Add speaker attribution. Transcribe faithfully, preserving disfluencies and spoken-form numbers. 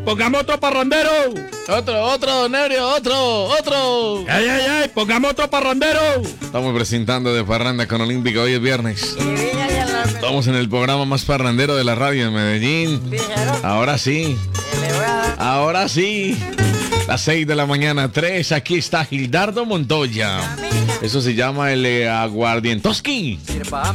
Speaker 1: pongamos otro parrandero.
Speaker 2: Otro, otro, Nerio, otro, otro.
Speaker 1: ¡Ey, ey, ey! ¡Pongamos otro parrandero!
Speaker 2: Estamos presentando de parranda con Olímpica. Hoy es viernes. Estamos en el programa más parrandero de la radio en Medellín. Ahora sí. Ahora sí. Las seis de la mañana, tres. Aquí está Gildardo Montoya. Eso se llama el eh, aguardientoski.